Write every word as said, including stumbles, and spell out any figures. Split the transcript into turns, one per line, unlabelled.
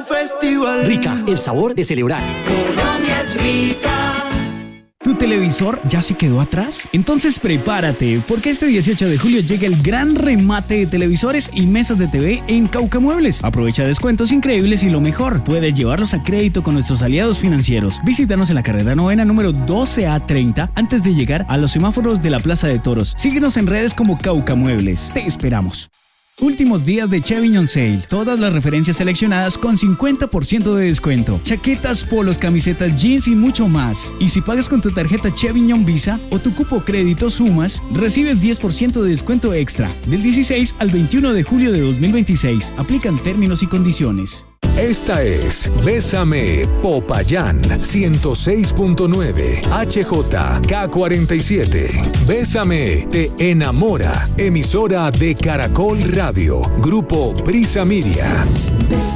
festival.
Rica, el sabor de celebrar.
Colombia es rica.
¿Tu televisor ya se quedó atrás? Entonces prepárate, porque este dieciocho de julio llega el gran remate de televisores y mesas de T V en Cauca Muebles. Aprovecha descuentos increíbles y lo mejor, puedes llevarlos a crédito con nuestros aliados financieros. Visítanos en la carrera novena número doce A treinta antes de llegar a los semáforos de la Plaza de Toros. Síguenos en redes como Cauca Muebles. Te esperamos. Últimos días de Chevignon Sale. Todas las referencias seleccionadas con cincuenta por ciento de descuento. Chaquetas, polos, camisetas, jeans y mucho más. Y si pagas con tu tarjeta Chevignon Visa o tu cupo crédito Sumas, recibes diez por ciento de descuento extra. Del dieciséis al veintiuno de julio de dos mil veintiséis. Aplican términos y condiciones.
Esta es Bésame Popayán ciento seis punto nueve H J K cuarenta y siete. Bésame te enamora. Emisora de Caracol Radio. Grupo Prisa Media.